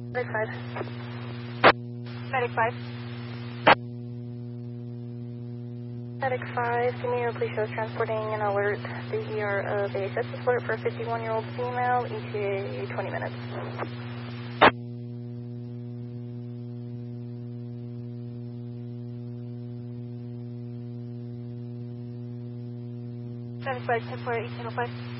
Medic 5. Medic 5. Medic 5, give me your police show transporting an alert. The ER of a sepsis alert for a 51-year-old female, ETA 20 minutes. Medic 5, 10-4, 1805.